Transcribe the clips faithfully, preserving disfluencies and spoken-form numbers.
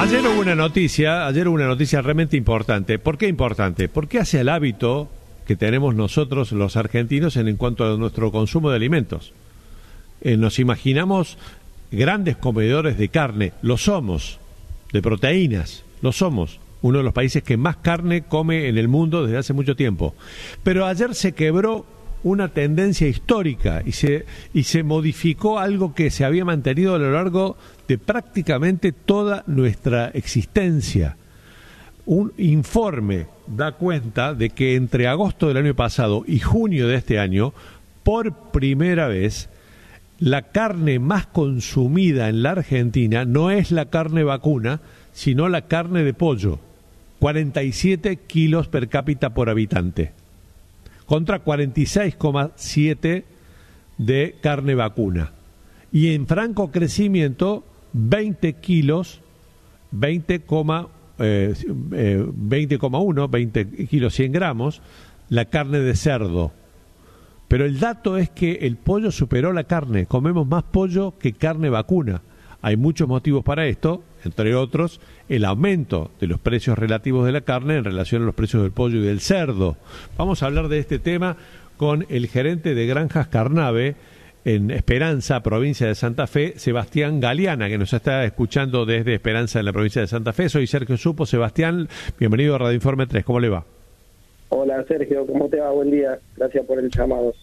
Ayer hubo una noticia, ayer hubo una noticia realmente importante. ¿Por qué importante? Porque hace el hábito que tenemos nosotros los argentinos en, en cuanto a nuestro consumo de alimentos. Eh, nos imaginamos grandes comedores de carne, lo somos, de proteínas, lo somos. Uno de los países que más carne come en el mundo desde hace mucho tiempo. Pero ayer se quebró una tendencia histórica y se, y se modificó algo que se había mantenido a lo largo de prácticamente toda nuestra existencia. Un informe da cuenta de que entre agosto del año pasado y junio de este año, por primera vez, la carne más consumida en la Argentina no es la carne vacuna, sino la carne de pollo. cuarenta y siete kilos per cápita por habitante, contra cuarenta y seis coma siete de carne vacuna. Y en franco crecimiento, veinte kilos, veinte coma uno, veinte kilos cien gramos, la carne de cerdo. Pero el dato es que el pollo superó la carne, comemos más pollo que carne vacuna. Hay muchos motivos para esto, entre otros, el aumento de los precios relativos de la carne en relación a los precios del pollo y del cerdo. Vamos a hablar de este tema con el gerente de Granjas Carnave en Esperanza, provincia de Santa Fe, Sebastián Galeana, que nos está escuchando desde Esperanza en la provincia de Santa Fe. Soy Sergio Supo. Sebastián, bienvenido a Radio Informe tres. ¿Cómo le va? Hola Sergio, ¿cómo te va? Buen día. Gracias por el llamado.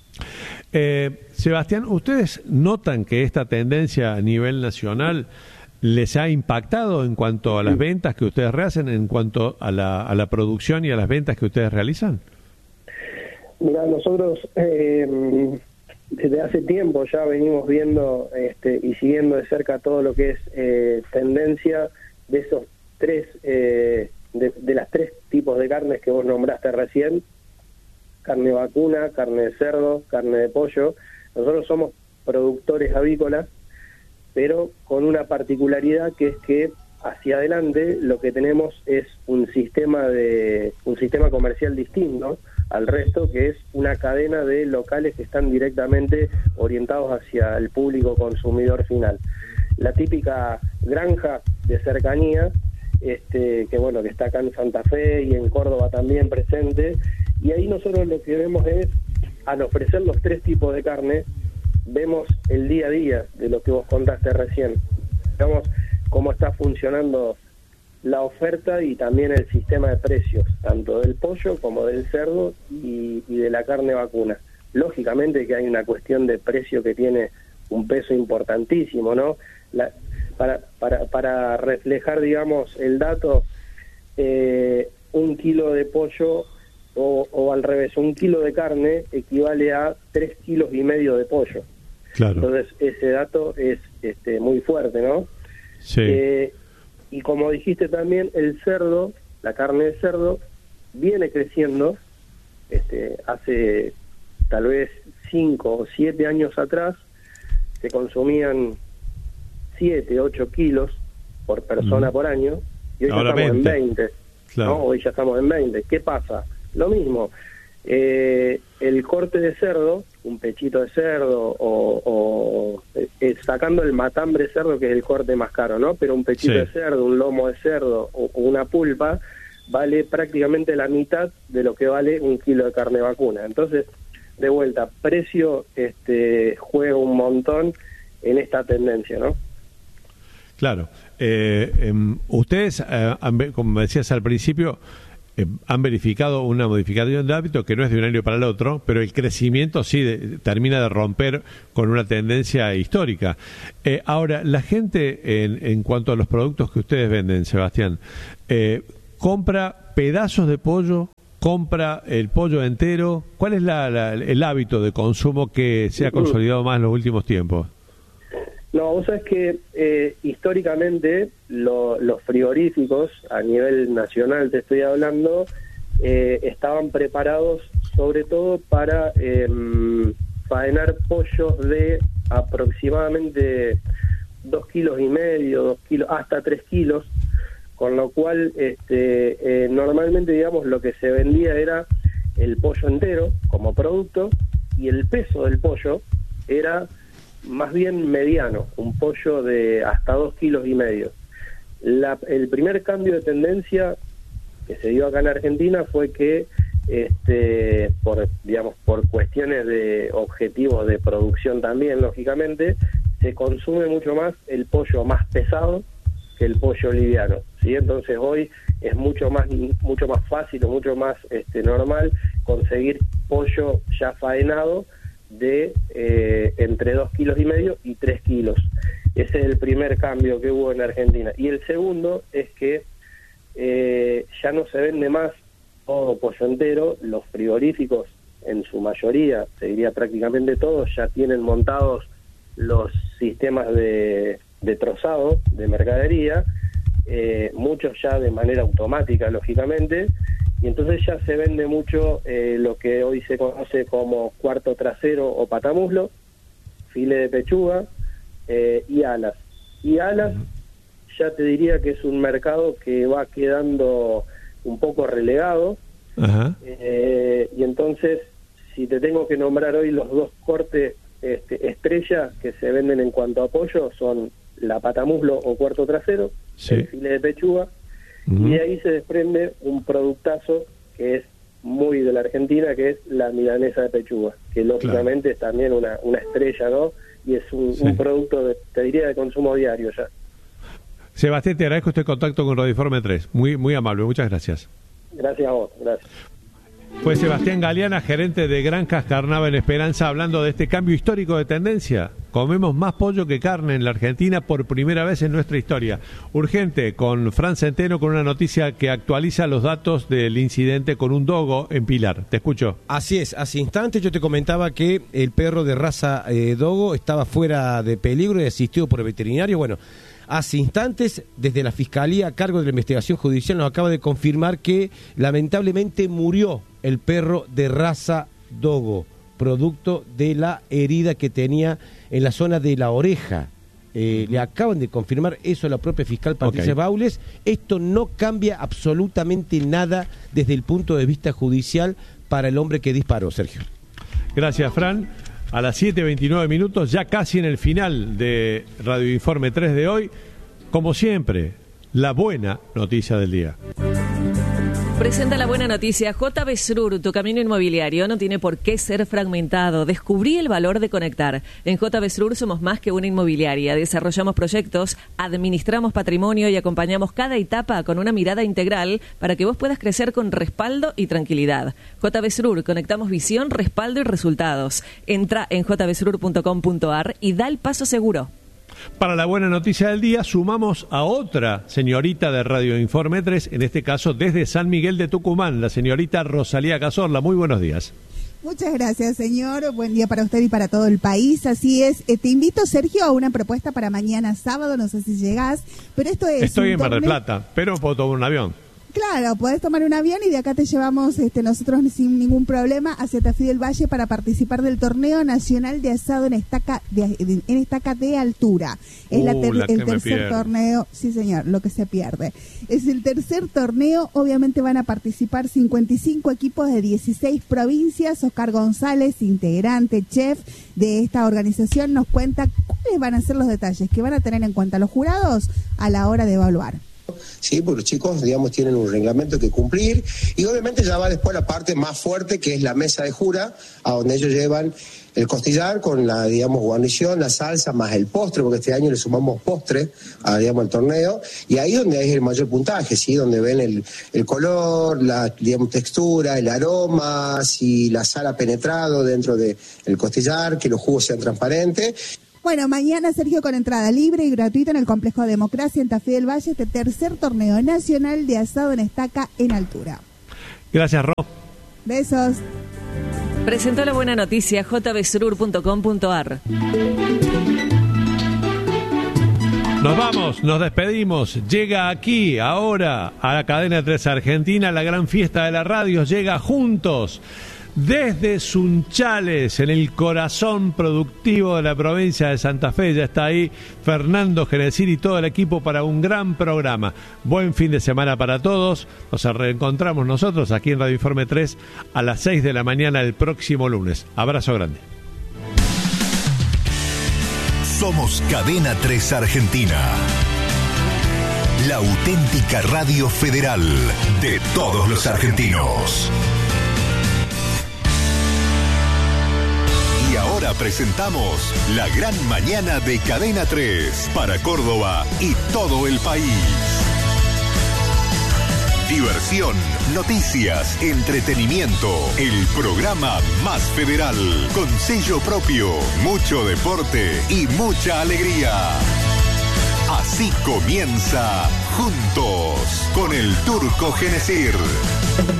Eh, Sebastián, ¿ustedes notan que esta tendencia a nivel nacional les ha impactado en cuanto a las ventas que ustedes realizan, en cuanto a la, a la producción y a las ventas que ustedes realizan? Mira, nosotros eh, desde hace tiempo ya venimos viendo este, y siguiendo de cerca todo lo que es eh, tendencia de esos tres, eh, de, de las tres tipos de carnes que vos nombraste recién: carne vacuna, carne de cerdo, carne de pollo. Nosotros somos productores avícolas, pero con una particularidad, que es que hacia adelante lo que tenemos es un sistema de un sistema comercial distinto al resto, que es una cadena de locales que están directamente orientados hacia el público consumidor final. La típica granja de cercanía, este, que bueno, que está acá en Santa Fe y en Córdoba también presente, y ahí nosotros lo que vemos es, al ofrecer los tres tipos de carne, vemos el día a día de lo que vos contaste recién. Vemos cómo está funcionando la oferta y también el sistema de precios, tanto del pollo como del cerdo y, y de la carne vacuna. Lógicamente que hay una cuestión de precio que tiene un peso importantísimo, ¿no? La, para, para, para reflejar, digamos, el dato, eh, un kilo de pollo O, o al revés, un kilo de carne equivale a tres kilos y medio de pollo. Claro. Entonces ese dato es este, muy fuerte, ¿no? Sí. Eh, y como dijiste también, el cerdo, la carne de cerdo, viene creciendo. Este, hace tal vez cinco o siete años atrás se consumían siete, ocho kilos por persona mm. por año, y hoy Ahora ya estamos veinte. en veinte. Claro. ¿No? Hoy ya estamos en veinte. ¿Qué pasa? Lo mismo, eh, el corte de cerdo, un pechito de cerdo, o, o eh, sacando el matambre de cerdo, que es el corte más caro, ¿no? Pero un pechito Sí. de cerdo, un lomo de cerdo o, o una pulpa, vale prácticamente la mitad de lo que vale un kilo de carne vacuna. Entonces, de vuelta, precio este, juega un montón en esta tendencia, ¿no? Claro. Eh, eh, ustedes, eh, han, como decías al principio, Eh, han verificado una modificación de hábito que no es de un año para el otro, pero el crecimiento sí de, termina de romper con una tendencia histórica. Eh, ahora, la gente, en, en cuanto a los productos que ustedes venden, Sebastián, eh, ¿compra pedazos de pollo? ¿Compra el pollo entero? ¿Cuál es la, la, el hábito de consumo que se ha consolidado más en los últimos tiempos? No, vos sabés que eh, históricamente lo, los frigoríficos, a nivel nacional te estoy hablando, eh, estaban preparados sobre todo para eh, faenar pollos de aproximadamente dos kilos y medio, dos kilos, hasta tres kilos, con lo cual este, eh, normalmente, digamos, lo que se vendía era el pollo entero como producto, y el peso del pollo era más bien mediano, un pollo de hasta dos kilos y medio. La, el primer cambio de tendencia que se dio acá en Argentina fue que este por digamos por cuestiones de objetivos de producción también, lógicamente, se consume mucho más el pollo más pesado que el pollo liviano, ¿sí? Entonces hoy es mucho más mucho más fácil o mucho más este normal conseguir pollo ya faenado de eh, entre dos kilos y medio y tres kilos. Ese es el primer cambio que hubo en Argentina. Y el segundo es que eh, ya no se vende más todo pollo entero. Los frigoríficos, en su mayoría, se diría prácticamente todos, ya tienen montados los sistemas de, de trozado de mercadería, eh, muchos ya de manera automática, lógicamente, y entonces ya se vende mucho eh, lo que hoy se conoce como cuarto trasero o patamuslo, filé de pechuga eh, y alas. Y alas, ya te diría que es un mercado que va quedando un poco relegado. Ajá. Eh, y entonces, si te tengo que nombrar hoy los dos cortes este, estrella que se venden en cuanto a pollo, son la patamuslo o cuarto trasero, sí, el filé de pechuga, uh-huh, y de ahí se desprende un productazo que es muy de la Argentina, que es la milanesa de pechuga, que lógicamente, claro, es también una, una estrella, ¿no? Y es un, sí, un producto, de, te diría, de consumo diario ya. Sebastián, te agradezco este contacto con Radio Informe tres. Muy, muy amable, muchas gracias. Gracias a vos, gracias. Fue Sebastián Galeana, gerente de Granjas Carnava en Esperanza, hablando de este cambio histórico de tendencia. Comemos más pollo que carne en la Argentina por primera vez en nuestra historia. Urgente, con Fran Centeno, con una noticia que actualiza los datos del incidente con un dogo en Pilar. Te escucho. Así es, hace instantes yo te comentaba que el perro de raza eh, dogo estaba fuera de peligro y asistido por el veterinario. Bueno, hace instantes, desde la Fiscalía a cargo de la investigación judicial, nos acaba de confirmar que lamentablemente murió el perro de raza dogo, producto de la herida que tenía en la zona de la oreja. Eh, le acaban de confirmar eso a la propia fiscal Patricia okay. Baules. Esto no cambia absolutamente nada desde el punto de vista judicial para el hombre que disparó, Sergio. Gracias, Fran. A las siete veintinueve minutos, ya casi en el final de Radio Informe tres de hoy, como siempre, la buena noticia del día. Presenta la buena noticia. J B Srur, tu camino inmobiliario no tiene por qué ser fragmentado. Descubrí el valor de conectar. En J B Srur somos más que una inmobiliaria. Desarrollamos proyectos, administramos patrimonio y acompañamos cada etapa con una mirada integral para que vos puedas crecer con respaldo y tranquilidad. J B Srur, conectamos visión, respaldo y resultados. Entra en j b srur punto com punto a r y da el paso seguro. Para la buena noticia del día, sumamos a otra señorita de Radio Informe tres, en este caso desde San Miguel de Tucumán, la señorita Rosalía Cazorla. Muy buenos días. Muchas gracias, señor. Buen día para usted y para todo el país. Así es. Eh, te invito, Sergio, a una propuesta para mañana sábado. No sé si llegás, pero esto es... Estoy en Mar del Plata, pero puedo tomar un avión. Claro, podés tomar un avión y de acá te llevamos este, nosotros sin ningún problema hacia Tafí del Valle para participar del Torneo Nacional de Asado en estaca de, en estaca de altura. Es uh, la ter, la el tercer torneo, sí señor, lo que se pierde. Es el tercer torneo, obviamente van a participar cincuenta y cinco equipos de dieciséis provincias. Oscar González, integrante, chef de esta organización, nos cuenta cuáles van a ser los detalles que van a tener en cuenta los jurados a la hora de evaluar. Sí, porque los chicos, digamos, tienen un reglamento que cumplir y obviamente ya va después la parte más fuerte que es la mesa de jura, a donde ellos llevan el costillar con la, digamos, guarnición, la salsa, más el postre, porque este año le sumamos postre a, digamos, al torneo, y ahí donde hay el mayor puntaje, ¿sí? Donde ven el, el color, la, digamos, textura, el aroma, si la sal ha penetrado dentro del costillar, que los jugos sean transparentes. Bueno, mañana, Sergio, con entrada libre y gratuita en el Complejo de Democracia en Tafí del Valle, este tercer torneo nacional de asado en estaca en altura. Gracias, Ro. Besos. Presentó la buena noticia j b srur punto com punto a r. Nos vamos, nos despedimos. Llega aquí, ahora, a la cadena tres Argentina, la gran fiesta de la radio. Llega juntos. Desde Sunchales, en el corazón productivo de la provincia de Santa Fe, ya está ahí Fernando Genesir y todo el equipo para un gran programa. Buen fin de semana para todos. Nos reencontramos nosotros aquí en Radio Informe tres a las seis de la mañana el próximo lunes. Abrazo grande. Somos Cadena tres Argentina. La auténtica radio federal de todos los argentinos. Y ahora presentamos La Gran Mañana de Cadena tres para Córdoba y todo el país. Diversión, noticias, entretenimiento, el programa más federal, con sello propio, mucho deporte y mucha alegría. Así comienza Juntos con el Turco Genesir.